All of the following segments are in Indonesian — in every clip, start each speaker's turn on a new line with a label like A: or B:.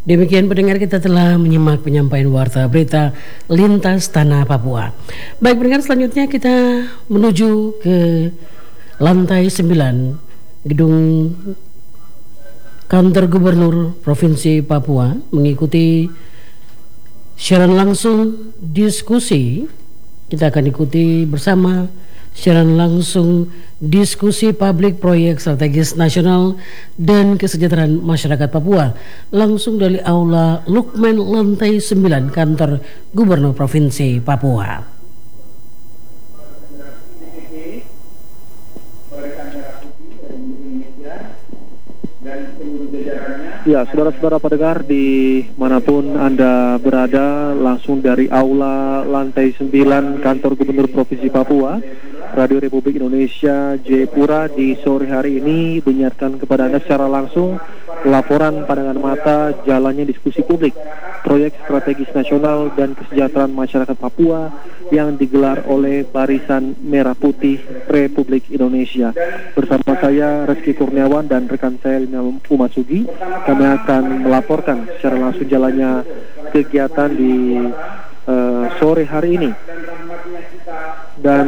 A: Demikian pendengar, kita telah menyimak penyampaian warta berita lintas tanah Papua. Baik pendengar, selanjutnya kita menuju ke lantai 9 gedung kantor gubernur Provinsi Papua, mengikuti siaran langsung diskusi. Kita akan ikuti bersama siaran langsung diskusi publik proyek strategis nasional dan kesejahteraan masyarakat Papua langsung dari Aula Lukman lantai 9 kantor Gubernur Provinsi Papua.
B: Ya, saudara-saudara pendengar dimanapun Anda berada, langsung dari Aula lantai 9 kantor Gubernur Provinsi Papua, Radio Republik Indonesia Jayapura di sore hari ini menyiarkan kepada Anda secara langsung laporan pandangan mata jalannya diskusi publik proyek strategis nasional dan kesejahteraan masyarakat Papua yang digelar oleh Barisan Merah Putih Republik Indonesia. Bersama saya Reski Kurniawan dan rekan saya Lina Umasugi, kami akan melaporkan secara langsung jalannya kegiatan di sore hari ini. Dan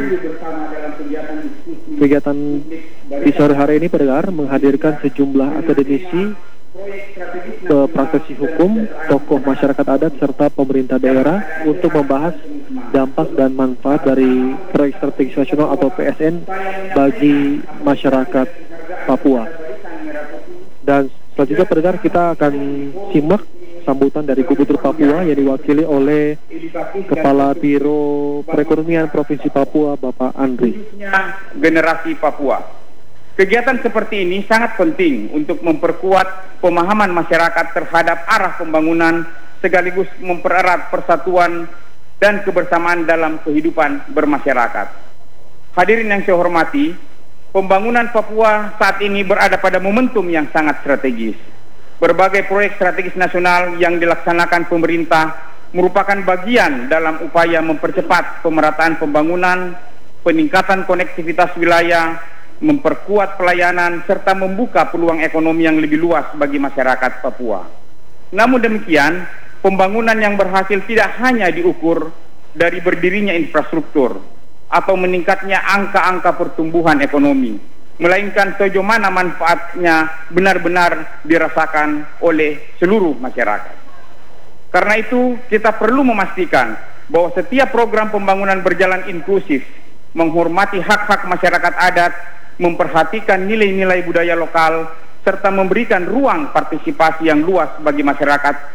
B: kegiatan di sore hari ini pendengar menghadirkan sejumlah akademisi, praktisi hukum, tokoh masyarakat adat serta pemerintah daerah untuk membahas dampak dan manfaat dari proyek strategis nasional atau PSN bagi masyarakat Papua. Dan selanjutnya pendengar, kita akan simak sambutan dari Gubernur Papua yang diwakili oleh Kepala Biro Perekonomian Provinsi Papua, Bapak Andri.
C: Generasi Papua. Kegiatan seperti ini sangat penting untuk memperkuat pemahaman masyarakat terhadap arah pembangunan sekaligus mempererat persatuan dan kebersamaan dalam kehidupan bermasyarakat. Hadirin yang saya hormati, pembangunan Papua saat ini berada pada momentum yang sangat strategis. Berbagai proyek strategis nasional yang dilaksanakan pemerintah merupakan bagian dalam upaya mempercepat pemerataan pembangunan, peningkatan konektivitas wilayah, memperkuat pelayanan, serta membuka peluang ekonomi yang lebih luas bagi masyarakat Papua. Namun demikian, pembangunan yang berhasil tidak hanya diukur dari berdirinya infrastruktur atau meningkatnya angka-angka pertumbuhan ekonomi, melainkan sejauh mana manfaatnya benar-benar dirasakan oleh seluruh masyarakat. Karena itu, kita perlu memastikan bahwa setiap program pembangunan berjalan inklusif, menghormati hak-hak masyarakat adat, memperhatikan nilai-nilai budaya lokal, serta memberikan ruang partisipasi yang luas bagi masyarakat